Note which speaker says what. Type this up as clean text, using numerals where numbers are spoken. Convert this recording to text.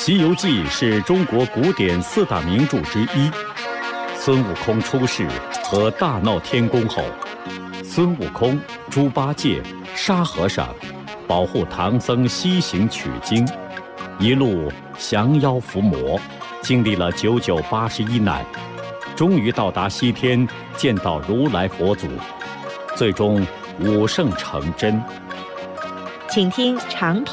Speaker 1: 西游记》是中国古典4大名著之一。孙悟空出世和大闹天宫后，孙悟空、猪八戒、沙和尚保护唐僧西行取经，一路降妖伏魔，经历了9981难，终于到达西天，见到如来佛祖，最终5圣成真。
Speaker 2: 请听长